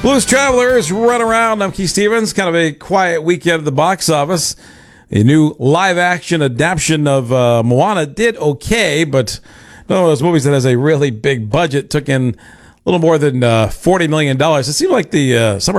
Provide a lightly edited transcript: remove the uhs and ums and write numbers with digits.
Blues Travelers Run Around. I'm Keith Stevens. Kind of a quiet weekend at the box office. A new live-action adaptation of Moana did okay, but one of those movies that has a really big budget took in a little more than $40 million. It seemed like the summer